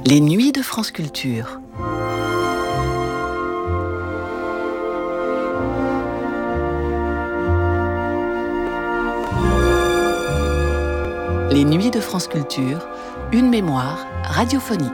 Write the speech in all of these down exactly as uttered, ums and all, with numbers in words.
Les nuits de France Culture. Les nuits de France Culture, une mémoire radiophonique.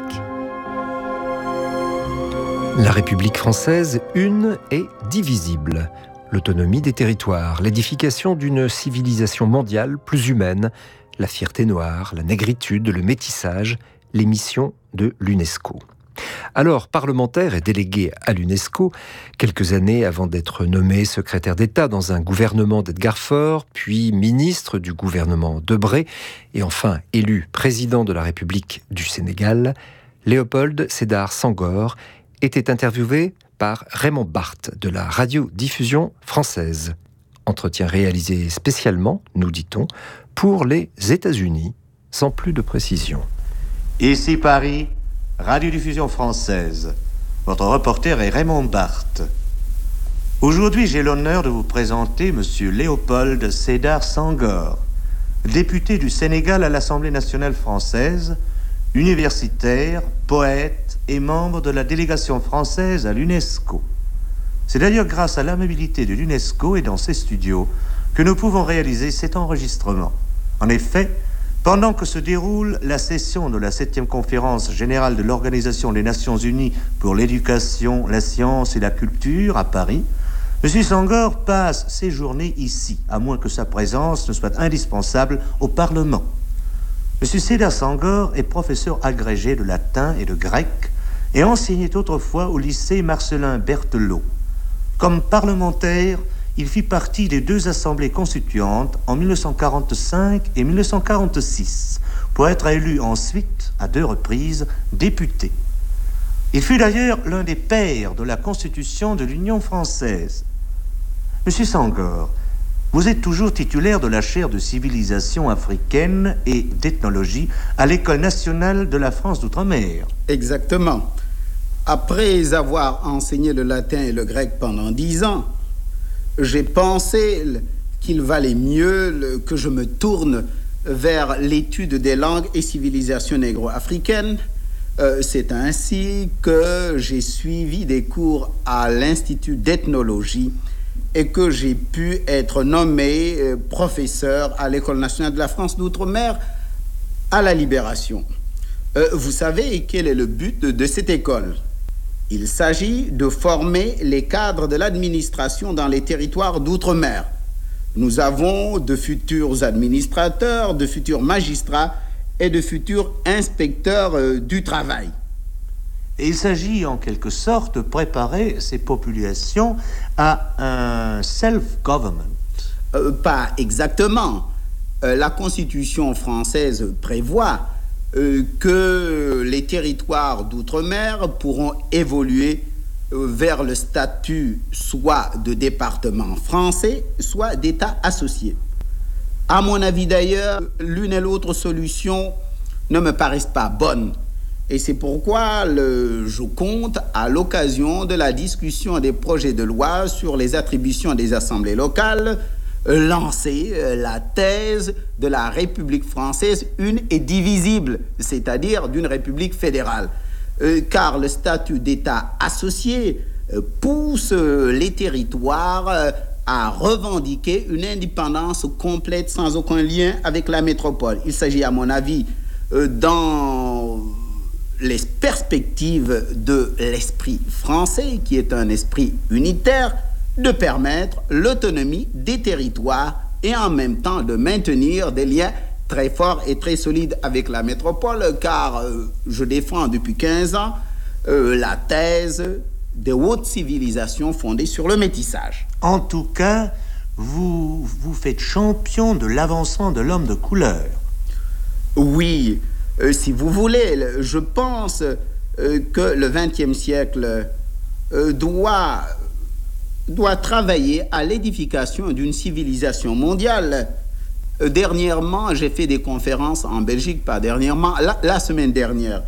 La République française, une et divisible. L'autonomie des territoires, l'édification d'une civilisation mondiale plus humaine, la fierté noire, la négritude, le métissage, les missions de l'UNESCO. Alors parlementaire et délégué à l'UNESCO, quelques années avant d'être nommé secrétaire d'État dans un gouvernement d'Edgar Faure, puis ministre du gouvernement Debré, et enfin élu président de la République du Sénégal, Léopold Sédar Senghor était interviewé par Raymond Barthes de la radiodiffusion française. Entretien réalisé spécialement, nous dit-on, pour les États-Unis, sans plus de précision. Ici Paris, radiodiffusion française. Votre reporter est Raymond Barthes. Aujourd'hui, j'ai l'honneur de vous présenter M. Léopold Sédar Senghor, député du Sénégal à l'Assemblée nationale française, universitaire, poète et membre de la délégation française à l'UNESCO. C'est d'ailleurs grâce à l'amabilité de l'UNESCO et dans ses studios que nous pouvons réaliser cet enregistrement. En effet, pendant que se déroule la session de la septième conférence générale de l'Organisation des Nations Unies pour l'éducation, la science et la culture à Paris, M. Senghor passe ses journées ici, à moins que sa présence ne soit indispensable au Parlement. M. Sédar Senghor est professeur agrégé de latin et de grec et enseignait autrefois au lycée Marcellin Berthelot. Comme parlementaire, il fit partie des deux assemblées constituantes en mille neuf cent quarante-cinq et mille neuf cent quarante-six, pour être élu ensuite, à deux reprises, député. Il fut d'ailleurs l'un des pères de la Constitution de l'Union française. Monsieur Senghor, vous êtes toujours titulaire de la chaire de civilisation africaine et d'ethnologie à l'École nationale de la France d'outre-mer. Exactement. Après avoir enseigné le latin et le grec pendant dix ans, j'ai pensé qu'il valait mieux que je me tourne vers l'étude des langues et civilisations négro-africaines. Euh, c'est ainsi que j'ai suivi des cours à l'Institut d'ethnologie et que j'ai pu être nommé euh, professeur à l'École nationale de la France d'outre-mer à la Libération. Euh, vous savez quel est le but de, de cette école ? Il s'agit de former les cadres de l'administration dans les territoires d'outre-mer. Nous avons de futurs administrateurs, de futurs magistrats et de futurs inspecteurs euh, du travail. Et il s'agit en quelque sorte de préparer ces populations à un self-government. Euh, pas exactement. Euh, la Constitution française prévoit Euh, que les territoires d'outre-mer pourront évoluer euh, vers le statut soit de département français, soit d'État associé. À mon avis d'ailleurs, l'une et l'autre solution ne me paraissent pas bonnes. Et c'est pourquoi le, je compte, à l'occasion de la discussion des projets de loi sur les attributions des assemblées locales, lancer la thèse de la République française une et divisible, c'est-à-dire d'une république fédérale. Euh, car le statut d'État associé euh, pousse euh, les territoires euh, à revendiquer une indépendance complète sans aucun lien avec la métropole. Il s'agit, à mon avis, euh, dans les perspectives de l'esprit français, qui est un esprit unitaire, de permettre l'autonomie des territoires et en même temps de maintenir des liens très forts et très solides avec la métropole, car euh, je défends depuis quinze ans euh, la thèse des hautes civilisations fondées sur le métissage. En tout cas, vous vous faites champion de l'avancement de l'homme de couleur. Oui, euh, si vous voulez, je pense euh, que le vingtième siècle euh, doit... doit travailler à l'édification d'une civilisation mondiale. Euh, dernièrement, j'ai fait des conférences en Belgique, pas dernièrement, la, la semaine dernière.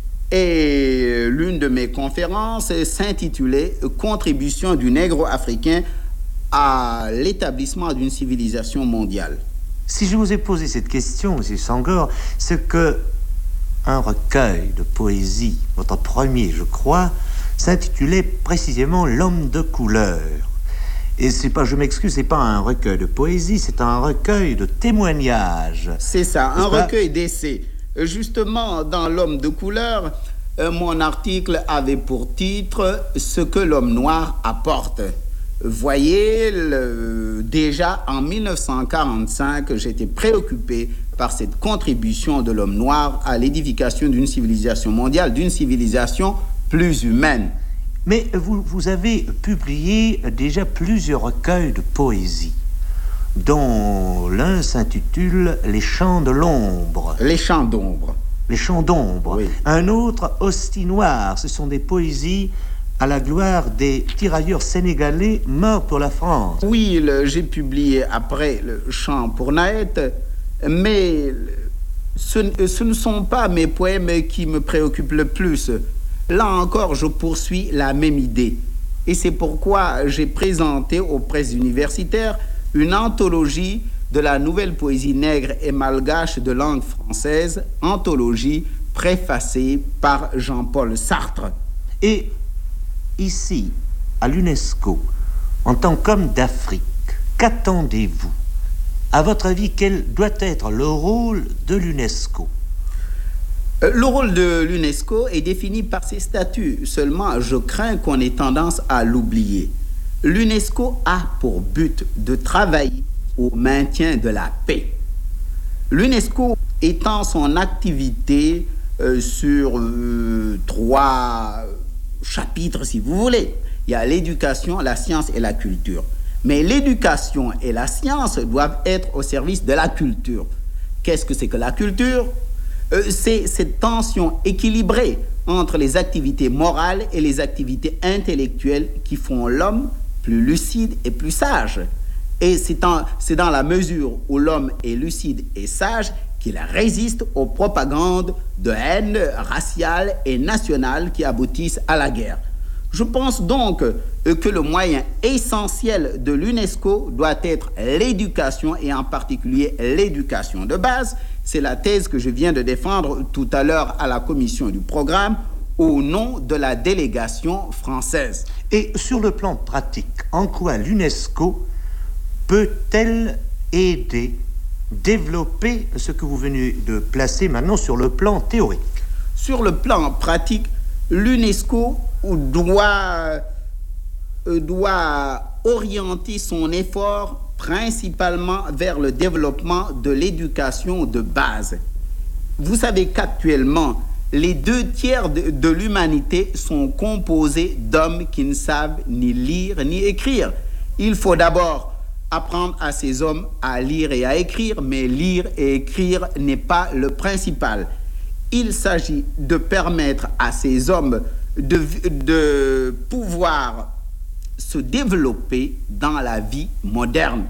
Et l'une de mes conférences s'intitulait « Contribution du négro-africain à l'établissement d'une civilisation mondiale ». Si je vous ai posé cette question, M. Senghor, c'est que un recueil de poésie, votre premier, je crois, s'intitulait précisément L'homme de couleur. Et c'est pas, je m'excuse, c'est pas un recueil de poésie, c'est un recueil de témoignages. C'est ça, un recueil d'essais. Justement, dans L'homme de couleur, euh, mon article avait pour titre « Ce que l'homme noir apporte ». Voyez, le, déjà en mille neuf cent quarante-cinq, j'étais préoccupé par cette contribution de l'homme noir à l'édification d'une civilisation mondiale, d'une civilisation plus humaine. Mais vous, vous avez publié déjà plusieurs recueils de poésie, dont l'un s'intitule « Les chants de l'ombre ». Les chants d'ombre. Les chants d'ombre. Oui. Un autre, « Hostie noire ». Ce sont des poésies à la gloire des tirailleurs sénégalais morts pour la France. Oui, le, j'ai publié après le chant pour Naët, mais ce, ce ne sont pas mes poèmes qui me préoccupent le plus. Là encore, je poursuis la même idée. Et c'est pourquoi j'ai présenté aux presses universitaires une anthologie de la nouvelle poésie nègre et malgache de langue française, anthologie préfacée par Jean-Paul Sartre. Et ici, à l'UNESCO, en tant qu'homme d'Afrique, qu'attendez-vous? À votre avis, quel doit être le rôle de l'UNESCO? Le rôle de l'UNESCO est défini par ses statuts. Seulement, je crains qu'on ait tendance à l'oublier. L'UNESCO a pour but de travailler au maintien de la paix. L'UNESCO étend son activité euh, sur euh, trois chapitres, si vous voulez. Il y a l'éducation, la science et la culture. Mais l'éducation et la science doivent être au service de la culture. Qu'est-ce que c'est que la culture? euh, C'est cette tension équilibrée entre les activités morales et les activités intellectuelles qui font l'homme plus lucide et plus sage. Et c'est dans, c'est dans la mesure où l'homme est lucide et sage qu'il résiste aux propagandes de haine raciale et nationale qui aboutissent à la guerre. Je pense donc que le moyen essentiel de l'UNESCO doit être l'éducation et en particulier l'éducation de base. C'est la thèse que je viens de défendre tout à l'heure à la commission du programme au nom de la délégation française. Et sur le plan pratique, en quoi l'UNESCO peut-elle aider, développer ce que vous venez de placer maintenant sur le plan théorique? Sur le plan pratique, l'UNESCO doit, doit orienter son effort principalement vers le développement de l'éducation de base. Vous savez qu'actuellement, les deux tiers de, de l'humanité sont composés d'hommes qui ne savent ni lire ni écrire. Il faut d'abord apprendre à ces hommes à lire et à écrire, mais lire et écrire n'est pas le principal. Il s'agit de permettre à ces hommes de, de pouvoir se développer dans la vie moderne.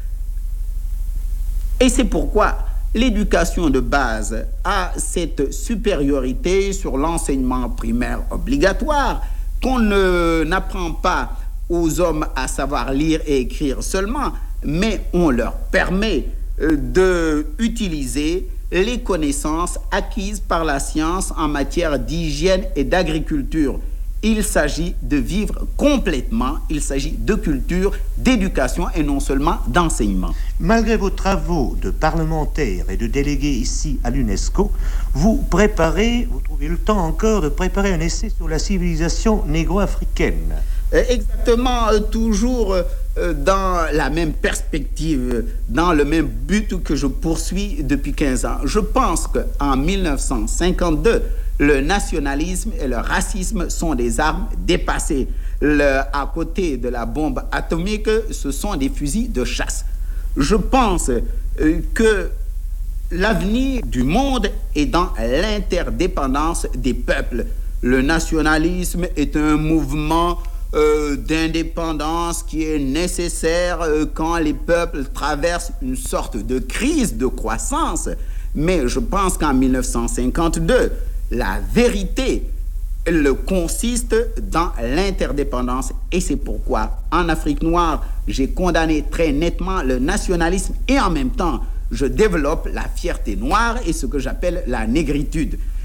Et c'est pourquoi l'éducation de base a cette supériorité sur l'enseignement primaire obligatoire qu'on ne, n'apprend pas aux hommes à savoir lire et écrire seulement, mais on leur permet euh, d'utiliser les connaissances acquises par la science en matière d'hygiène et d'agriculture. Il s'agit de vivre complètement, il s'agit de culture, d'éducation et non seulement d'enseignement. Malgré vos travaux de parlementaires et de délégués ici à l'UNESCO, vous préparez, vous trouvez le temps encore de préparer un essai sur la civilisation négro-africaine. Exactement, toujours dans la même perspective, dans le même but que je poursuis depuis quinze ans. Je pense qu'en mille neuf cent cinquante-deux, le nationalisme et le racisme sont des armes dépassées. Le, à côté de la bombe atomique, ce sont des fusils de chasse. Je pense euh, que l'avenir du monde est dans l'interdépendance des peuples. Le nationalisme est un mouvement euh, d'indépendance qui est nécessaire euh, quand les peuples traversent une sorte de crise de croissance. Mais je pense qu'en mille neuf cent cinquante-deux, la vérité elle consiste dans l'interdépendance. Et c'est pourquoi, en Afrique noire, j'ai condamné très nettement le nationalisme et en même temps, je développe la fierté noire et ce que j'appelle la négritude.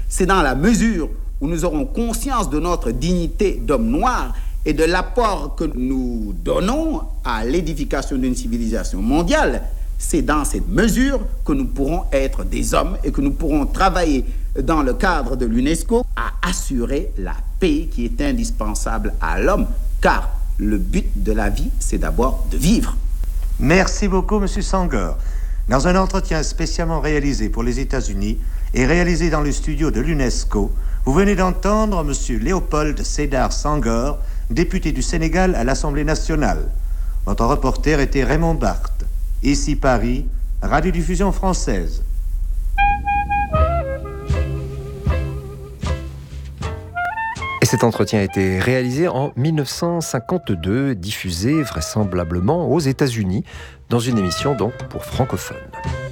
C'est dans la mesure où nous aurons conscience de notre dignité d'homme noir et de l'apport que nous donnons à l'édification d'une civilisation mondiale. C'est dans cette mesure que nous pourrons être des hommes et que nous pourrons travailler dans le cadre de l'UNESCO à assurer la paix qui est indispensable à l'homme, car le but de la vie, c'est d'abord de vivre. Merci beaucoup, Monsieur Senghor. Dans un entretien spécialement réalisé pour les États-Unis et réalisé dans le studio de l'UNESCO, vous venez d'entendre Monsieur Léopold Sédar Senghor, député du Sénégal à l'Assemblée nationale. Votre reporter était Raymond Barthes. Ici Paris, Radiodiffusion française. Et cet entretien a été réalisé en mille neuf cent cinquante-deux, diffusé vraisemblablement aux États-Unis, dans une émission donc pour francophones.